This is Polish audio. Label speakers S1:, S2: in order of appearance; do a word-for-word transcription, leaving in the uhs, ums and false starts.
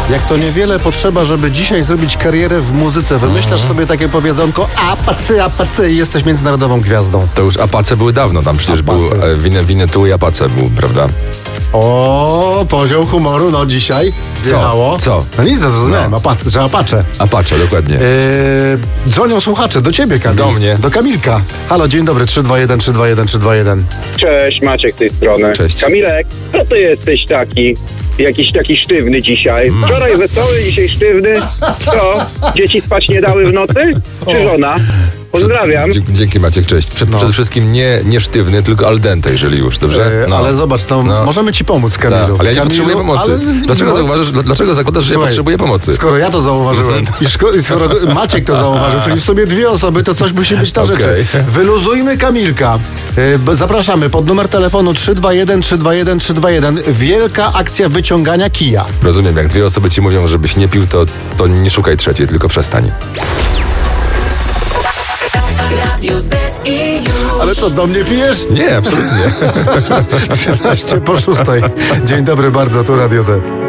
S1: Jak to niewiele potrzeba, żeby dzisiaj zrobić karierę w muzyce. Wymyślasz sobie takie powiedzonko, a pacy, a pacy i jesteś międzynarodową gwiazdą.
S2: To już Apace były dawno, tam przecież
S1: Apace.
S2: był e, Wine, Winnetou i Apace był, prawda?
S1: O, poziom humoru, no dzisiaj wjechało.
S2: Co?
S1: No nic, zrozumiałem,
S2: No.
S1: Apace, że Apache.
S2: Apache, dokładnie.
S1: Yy, dzwonią słuchacze, do ciebie, Kamil.
S2: Do mnie.
S1: Do Kamilka. Halo, dzień dobry, trzy dwa jeden, trzy dwa jeden, trzy dwa jeden.
S3: Cześć, Maciek z tej strony.
S2: Cześć.
S3: Kamilek, co ty jesteś taki? Jakiś taki sztywny dzisiaj. Wczoraj wesoły, dzisiaj sztywny. Co? Dzieci spać nie dały w nocy? Czy żona? Pozdrawiam.
S2: Dzie- Dzięki Maciek, cześć. Prze-
S1: No.
S2: Przede wszystkim nie, nie sztywny, tylko al dente, jeżeli już, dobrze?
S1: Yy, ale zobacz, no,
S2: No.
S1: możemy ci pomóc,
S2: Tak,
S1: Kamilu.
S2: ale ja nie
S1: Kamilu,
S2: potrzebuję pomocy.
S1: ale-
S2: Dlaczego
S1: no,
S2: zauważasz, dl- dlaczego zakładasz, że ja
S1: Słuchaj,
S2: potrzebuję pomocy?
S1: Skoro ja to zauważyłem i, szko- i skoro Maciek to zauważył, czyli w sobie dwie osoby, to coś musi być na
S2: Okej.
S1: rzeczy. Wyluzujmy Kamilka. Yy, b- zapraszamy pod numer telefonu trzy dwa jeden, trzy dwa jeden, trzy dwa jeden. Wielka akcja wyciągania kija.
S2: Rozumiem, jak dwie osoby ci mówią, żebyś nie pił, to, to nie szukaj trzeciej, tylko przestań.
S4: Radio Z i już.
S1: Ale to do mnie pijesz?
S2: Nie, absolutnie.
S1: trzynaście po szóstej. Dzień dobry bardzo, tu Radio Z.